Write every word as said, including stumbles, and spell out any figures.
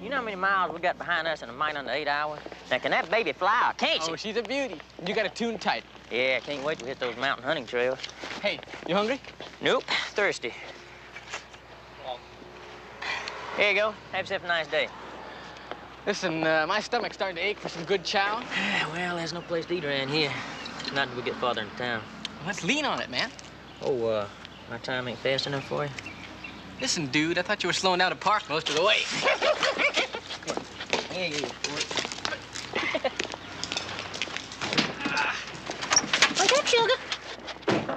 You know how many miles we got behind us in a mile under eight hours? Now, can that baby fly or can't she? Oh, she's a beauty. You got it tuned tight. Yeah, can't wait to hit those mountain hunting trails. Hey, you hungry? Nope, thirsty. Here you go. Have yourself a nice day. Listen, uh, my stomach's starting to ache for some good chow. Well, there's no place to eat around here. Not until we get farther into town. Let's lean on it, man. Oh, uh, my time ain't fast enough for you? Listen, dude, I thought you were slowing down to park most of the way. Come on. Here you go. Wake up, sugar.